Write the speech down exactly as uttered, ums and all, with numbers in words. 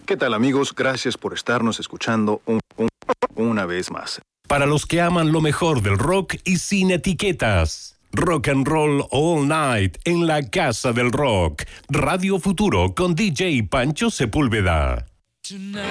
¿Qué tal, amigos? Gracias por estarnos escuchando un, un, una vez más. Para los que aman lo mejor del rock y sin etiquetas. Rock and Roll All Night en la Casa del Rock. Radio Futuro con D J Pancho Sepúlveda.